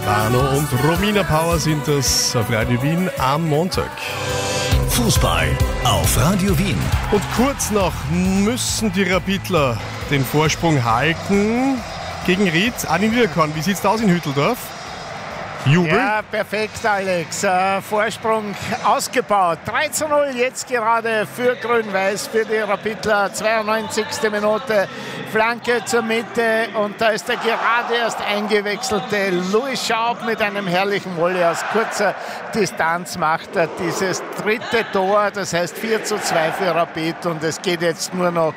Arno und Romina Power sind das auf Radio Wien am Montag. Fußball auf Radio Wien. Und kurz noch müssen die Rapidler den Vorsprung halten gegen Ried. Adi Niederkorn, wie sieht's da aus in Hütteldorf? Jubel? Ja, perfekt, Alex. Vorsprung ausgebaut. 3:0 jetzt gerade für Grün-Weiß, für die Rapidler. 92. Minute, Flanke zur Mitte und da ist der gerade erst eingewechselte Louis Schaub mit einem herrlichen Volley aus kurzer Distanz macht er dieses dritte Tor, das heißt 4:2 für Rapid und es geht jetzt nur noch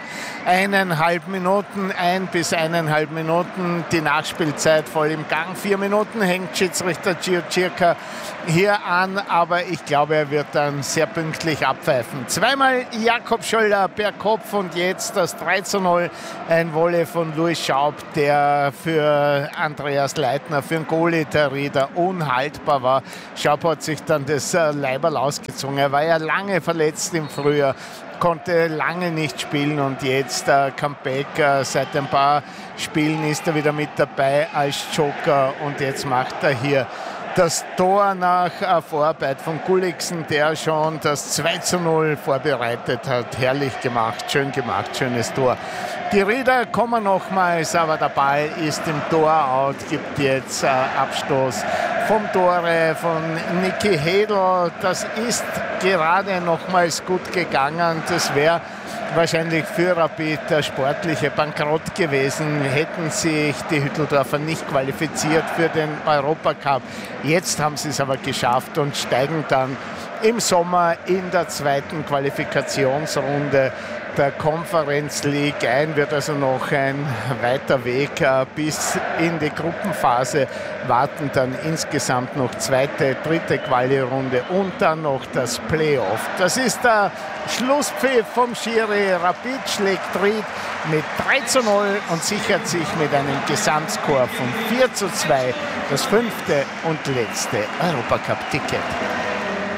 1,5 Minuten, 1 bis 1,5 Minuten, die Nachspielzeit voll im Gang. 4 Minuten hängt Schiedsrichter Gio Circa hier an, aber ich glaube, er wird dann sehr pünktlich abpfeifen. Zweimal Jakob Scholler per Kopf und jetzt das 3:0, ein Volley von Louis Schaub, der für Andreas Leitner, für den Goalie der Rieder unhaltbar war. Schaub hat sich dann das Leiberl ausgezogen. Er war ja lange verletzt im Frühjahr, konnte lange nicht spielen und jetzt Comeback. Seit ein paar Spielen ist er wieder mit dabei als Joker und jetzt macht er hier das Tor nach Vorarbeit von Gulliksen, der schon das 2:0 vorbereitet hat. Herrlich gemacht, schönes Tor. Die Rieder kommen nochmals, aber der Ball ist im Tor out, gibt jetzt Abstoß vom Tore von Niki Hedl. Das ist gerade nochmals gut gegangen. Das wäre wahrscheinlich für Rapid der sportliche Bankrott gewesen, hätten sich die Hütteldorfer nicht qualifiziert für den Europacup. Jetzt haben sie es aber geschafft und steigen dann im Sommer in der zweiten Qualifikationsrunde der Conference League ein. Wird also noch ein weiter Weg bis in die Gruppenphase. Warten dann insgesamt noch zweite, dritte Quali-Runde und dann noch das Playoff. Das ist der Schlusspfiff vom Schiri. Rapid schlägt Ried mit 3:0 und sichert sich mit einem Gesamtscore von 4:2 das 5. und letzte Europacup-Ticket.